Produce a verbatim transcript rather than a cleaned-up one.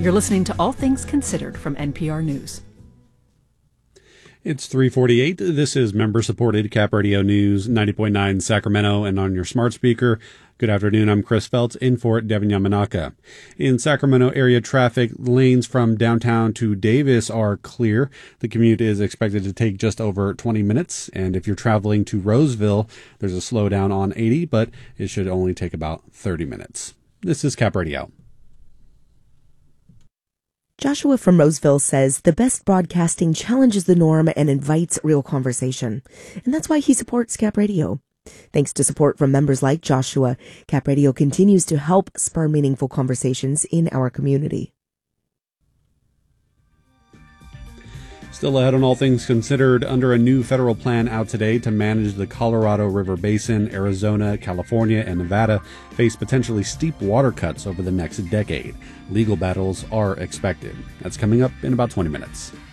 You're listening to All Things Considered from N P R News. It's three forty-eight. This is member-supported Cap Radio News, ninety point nine Sacramento, and on your smart speaker. Good afternoon. I'm Chris Feltz, in for Devin Yamanaka. In Sacramento area traffic, lanes from downtown to Davis are clear. The commute is expected to take just over twenty minutes. And if you're traveling to Roseville, there's a slowdown on eighty, but it should only take about thirty minutes. This is Cap Radio. Joshua from Roseville says the best broadcasting challenges the norm and invites real conversation. And that's why he supports Cap Radio. Thanks to support from members like Joshua, Cap Radio continues to help spur meaningful conversations in our community. Still ahead on All Things Considered, under a new federal plan out today to manage the Colorado River Basin, Arizona, California, and Nevada face potentially steep water cuts over the next decade. Legal battles are expected. That's coming up in about twenty minutes.